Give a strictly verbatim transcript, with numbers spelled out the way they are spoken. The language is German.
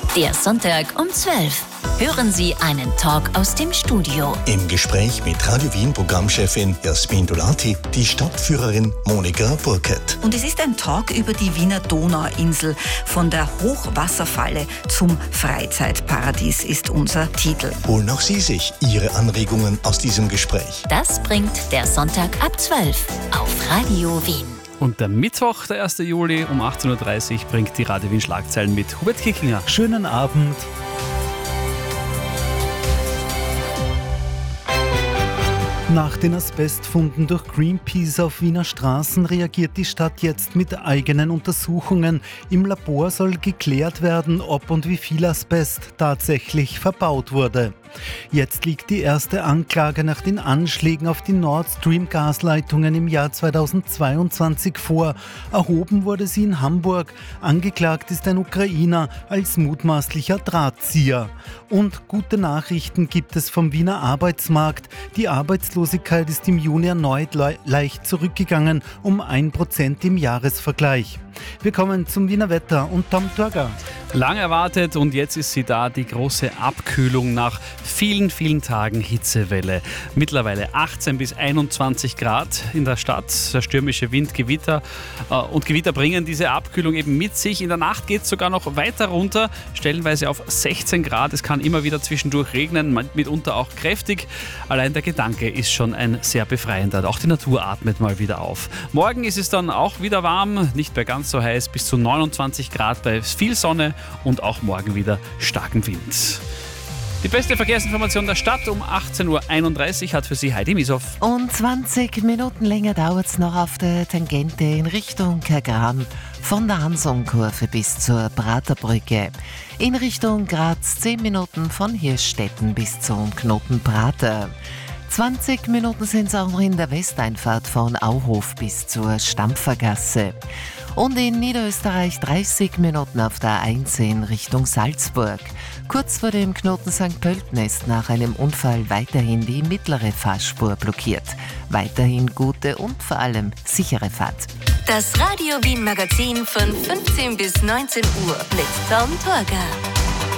Der Sonntag um zwölf. Hören Sie einen Talk aus dem Studio. Im Gespräch mit Radio Wien Programmchefin Jasmin Dolati, die Stadtführerin Monika Burkert. Und es ist ein Talk über die Wiener Donauinsel. Von der Hochwasserfalle zum Freizeitparadies ist unser Titel. Holen auch Sie sich Ihre Anregungen aus diesem Gespräch. Das bringt der Sonntag ab zwölf auf Radio Wien. Und der Mittwoch, der ersten Juli um achtzehn Uhr dreißig bringt die Radio Wien Schlagzeilen mit Hubert Kickinger. Schönen Abend. Nach den Asbestfunden durch Greenpeace auf Wiener Straßen reagiert die Stadt jetzt mit eigenen Untersuchungen. Im Labor soll geklärt werden, ob und wie viel Asbest tatsächlich verbaut wurde. Jetzt liegt die erste Anklage nach den Anschlägen auf die Nord Stream-Gasleitungen im Jahr zweitausendzweiundzwanzig vor. Erhoben wurde sie in Hamburg. Angeklagt ist ein Ukrainer als mutmaßlicher Drahtzieher. Und gute Nachrichten gibt es vom Wiener Arbeitsmarkt. Die Arbeitslosigkeit ist im Juni erneut le- leicht zurückgegangen, um ein Prozent im Jahresvergleich. Wir kommen zum Wiener Wetter und Tom Turger. Lang erwartet und jetzt ist sie da, die große Abkühlung nach vielen, vielen Tagen Hitzewelle. Mittlerweile achtzehn bis einundzwanzig Grad in der Stadt. Der stürmische Wind, Gewitter äh, und Gewitter bringen diese Abkühlung eben mit sich. In der Nacht geht es sogar noch weiter runter, stellenweise auf sechzehn Grad. Es kann immer wieder zwischendurch regnen, mitunter auch kräftig. Allein der Gedanke ist schon ein sehr befreiender. Auch die Natur atmet mal wieder auf. Morgen ist es dann auch wieder warm, nicht mehr ganz so heiß, bis zu neunundzwanzig Grad bei viel Sonne und auch morgen wieder starken Wind. Die beste Verkehrsinformation der Stadt um achtzehn Uhr einunddreißig hat für Sie Heidi Misow. Und zwanzig Minuten länger dauert es noch auf der Tangente in Richtung Kagran, von der Hansonkurve bis zur Praterbrücke. In Richtung Graz zehn Minuten von Hirschstetten bis zum Knoten Prater. zwanzig Minuten sind es auch noch in der Westeinfahrt von Auhof bis zur Stampfergasse. Und in Niederösterreich dreißig Minuten auf der A eins in Richtung Salzburg. Kurz vor dem Knoten Sankt Pölten ist nach einem Unfall weiterhin die mittlere Fahrspur blockiert. Weiterhin gute und vor allem sichere Fahrt. Das Radio Wien Magazin von fünfzehn bis neunzehn Uhr mit Tom Turger.